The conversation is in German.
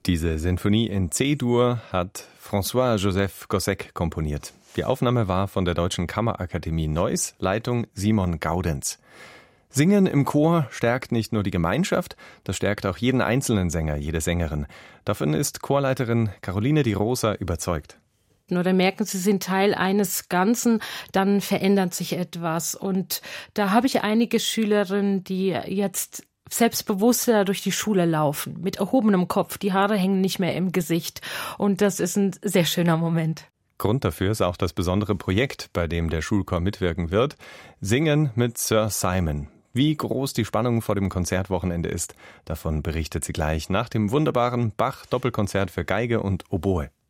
Diese Sinfonie in C-Dur hat François-Joseph Gossec komponiert. Die Aufnahme war von der Deutschen Kammerakademie Neuss, Leitung Simon Gaudenz. Singen im Chor stärkt nicht nur die Gemeinschaft, das stärkt auch jeden einzelnen Sänger, jede Sängerin. Davon ist Chorleiterin Caroline Di Rosa überzeugt. Oder merken, sie sind Teil eines Ganzen, dann verändert sich etwas. Und da habe ich einige Schülerinnen, die jetzt selbstbewusster durch die Schule laufen, mit erhobenem Kopf, die Haare hängen nicht mehr im Gesicht. Und das ist ein sehr schöner Moment. Grund dafür ist auch das besondere Projekt, bei dem der Schulchor mitwirken wird: Singen mit Sir Simon. Wie groß die Spannung vor dem Konzertwochenende ist, davon berichtet sie gleich nach dem wunderbaren Bach-Doppelkonzert für Geige und Oboe.